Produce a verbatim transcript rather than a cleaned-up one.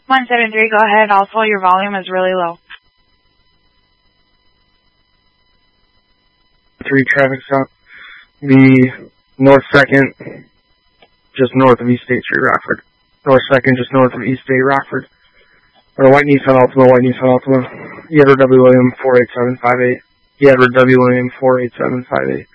one seven three, go ahead. Also, your volume is really low. Three traffic stop. The North second, just north of East State Street, Rockford. North second, just north of East State, Rockford. Or white Nissan Altima, white Nissan Altima. Edward W. William four eight seven five eight. Edward W. William four eight seven five eight.